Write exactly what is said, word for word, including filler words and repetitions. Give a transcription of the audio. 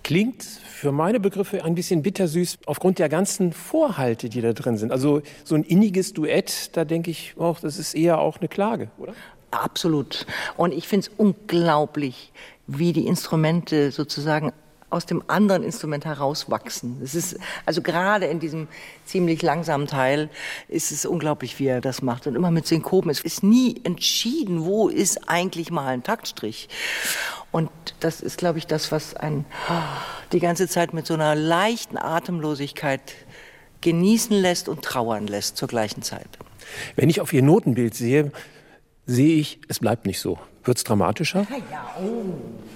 Klingt für meine Begriffe ein bisschen bittersüß aufgrund der ganzen Vorhalte, die da drin sind. Also so ein inniges Duett, da denke ich auch, das ist eher auch eine Klage, oder? Absolut. Und ich finde es unglaublich, wie die Instrumente sozusagen aus dem anderen Instrument herauswachsen. Es ist, also gerade in diesem ziemlich langsamen Teil ist es unglaublich, wie er das macht. Und immer mit Synkopen. Es ist nie entschieden, wo ist eigentlich mal ein Taktstrich. Und das ist, glaube ich, das, was einen die ganze Zeit mit so einer leichten Atemlosigkeit genießen lässt und trauern lässt zur gleichen Zeit. Wenn ich auf Ihr Notenbild sehe, sehe ich, es bleibt nicht so. Wird's dramatischer? Ja, ja, oh.